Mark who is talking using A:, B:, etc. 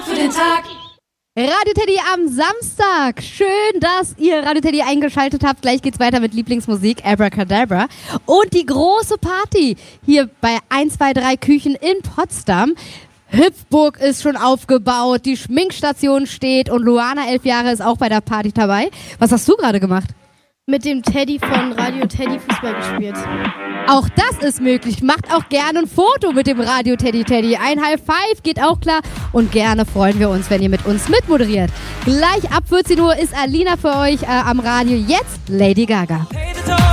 A: Wort für den Tag.
B: Radio Teddy am Samstag. Schön, dass ihr Radio Teddy eingeschaltet habt. Gleich geht's weiter mit Lieblingsmusik, Abracadabra. Und die große Party hier bei 123 Küchen in Potsdam. Hüpfburg ist schon aufgebaut, die Schminkstation steht und Luana, 11 Jahre, ist auch bei der Party dabei. Was hast du gerade gemacht?
C: Mit dem Teddy von Radio Teddy Fußball gespielt.
B: Auch das ist möglich. Macht auch gerne ein Foto mit dem Radio Teddy. Ein High Five geht auch klar. Und gerne freuen wir uns, wenn ihr mit uns mitmoderiert. Gleich ab 14 Uhr ist Alina für euch am Radio. Jetzt Lady Gaga.